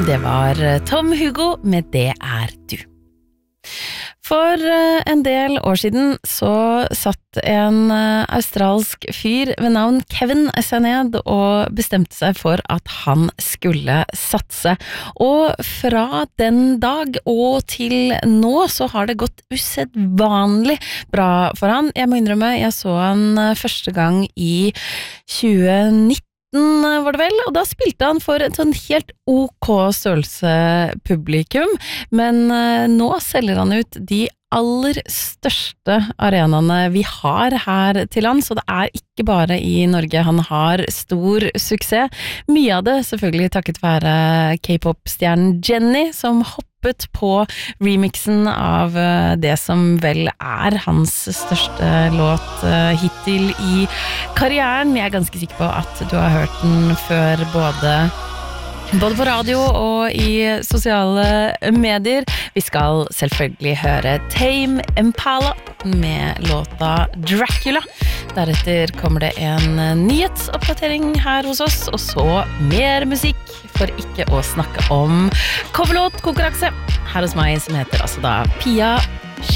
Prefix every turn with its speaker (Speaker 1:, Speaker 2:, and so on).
Speaker 1: Det var Tom Hugo med Det du. For en del år siden så satt en australsk fyr ved navn Kevin seg ned og bestemte seg for at han skulle satse. Og fra den dag og til nå så har det gått usedvanlig bra for han. Jeg må innrømme, jeg så han første gang i 2019. Var det vel, og da spilte han for et sånn helt ok størrelse publikum, men nå selger han ut de aller største arenaene vi har her til land, så det er ikke bare i Norge han har stor suksess. Mye av det selvfølgelig takket være K-pop-stjernen Jenny, som hoppet på remixen av det som vel er hans største låt hittil i karrieren. Jeg er ganske sikker på at du har hørt den før både på radio og i sosiale medier. Vi skal selvfølgelig høre Tame Impala med låta Dracula. Deretter kommer det en nyhetsoppdatering her hos oss, og så mer musikk, for ikke å snakke om coverlåt-konkurranse her hos meg, som heter altså da Pia